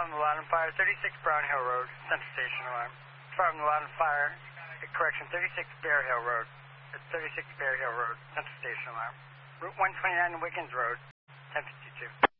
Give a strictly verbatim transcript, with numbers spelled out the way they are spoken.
from the Loudon Fire, thirty-six Brown Hill Road, Central Station alarm. From the Loudon Fire, correction, thirty-six Bear Hill Road, thirty-six Bear Hill Road, Central Station alarm. Route one twenty-nine Wiggins Road, ten fifty-two.